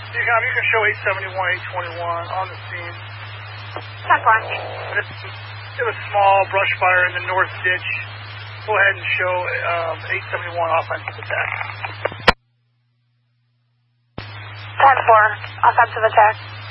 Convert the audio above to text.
You can show 871, 821 on the scene. 10-4. It was small brush fire in the north ditch. Go ahead and show 871 offensive attack. 10-4, offensive attack.